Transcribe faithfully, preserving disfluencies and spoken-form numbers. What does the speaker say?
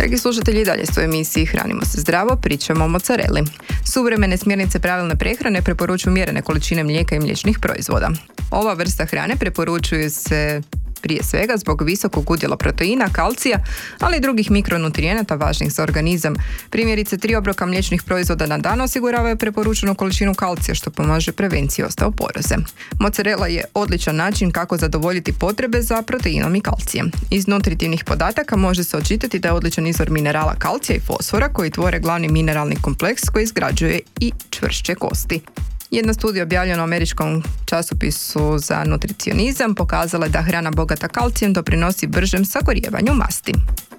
Dragi slušatelji, i dalje su u emisiji Hranimo se zdravo, pričamo o mozzarelli. Suvremene smjernice pravilne prehrane preporučuju mjerene količine mlijeka i mliječnih proizvoda. Ova vrsta hrane preporučuje se prije svega zbog visokog udjela proteina, kalcija, ali i drugih mikronutrijenata važnih za organizam. Primjerice, tri obroka mliječnih proizvoda na dan osiguravaju preporučenu količinu kalcija, što pomaže prevenciji osteoporoze. Mozzarella je odličan način kako zadovoljiti potrebe za proteinom i kalcijem. Iz nutritivnih podataka može se očitati da je odličan izvor minerala kalcija i fosfora koji tvore glavni mineralni kompleks koji izgrađuje i čvršće kosti. Jedna studija objavljena u američkom časopisu za nutricionizam pokazala je da hrana bogata kalcijem doprinosi bržem sagorijevanju masti.